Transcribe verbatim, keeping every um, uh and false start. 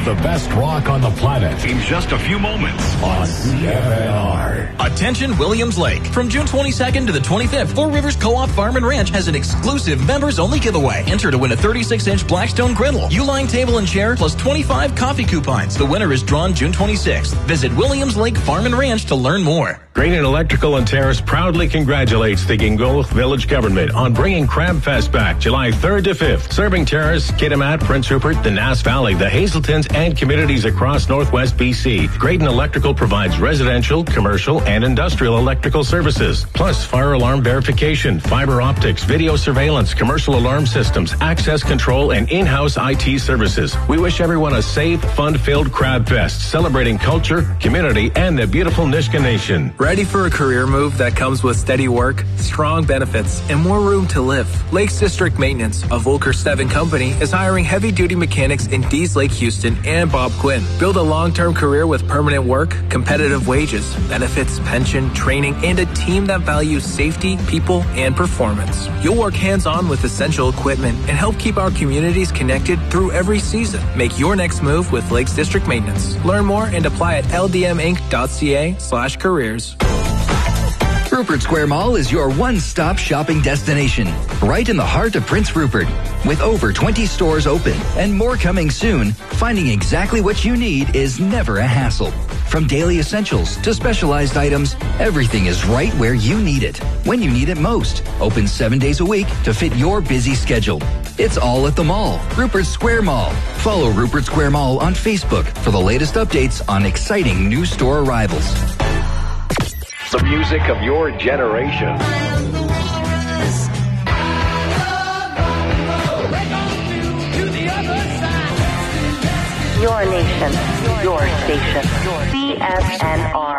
the best rock on the planet in just a few moments on C F N R. Attention Williams Lake. From June twenty-second to the twenty-fifth, Four Rivers Co-op Farm and Ranch has an exclusive members-only giveaway. Enter to win a thirty-six inch Blackstone griddle, U-line table and chair, plus twenty-five coffee coupons. The winner is drawn June twenty-sixth. Visit Williams Lake Farm and Ranch to learn more. Grayden Electrical and Terrace proudly congratulates the Gingolth Village Government on bringing Crab Fest back July third to fifth, serving Terrace, Kitimat, Prince Rupert, the Nass Valley, the Hazeltons, and communities across Northwest B C. Grayden Electrical provides residential, commercial, and industrial electrical services, plus fire alarm verification, fiber optics, video surveillance, commercial alarm systems, access control, and in-house I T services. We wish everyone a safe, fun-filled Crab Fest, celebrating culture, community, and the beautiful Nisga'a Nation. Ready for a career move that comes with steady work, strong benefits, and more room to live? Lakes District Maintenance, a Volker Steven company, is hiring heavy-duty mechanics in Dees Lake, Houston, and Bob Quinn. Build a long-term career with permanent work, competitive wages, benefits, pension, training, and a team that values safety, people, and performance. You'll work hands-on with essential equipment and help keep our communities connected through every season. Make your next move with Lakes District Maintenance. Learn more and apply at l d m inc dot c a slash careers. Rupert Square Mall is your one-stop shopping destination, right in the heart of Prince Rupert. With over twenty stores open and more coming soon, finding exactly what you need is never a hassle. From daily essentials to specialized items, everything is right where you need it, when you need it most. Open seven days a week to fit your busy schedule. It's all at the mall, Rupert Square Mall. Follow Rupert Square Mall on Facebook for the latest updates on exciting new store arrivals. The music of your generation. Your nation, your station, C F N R.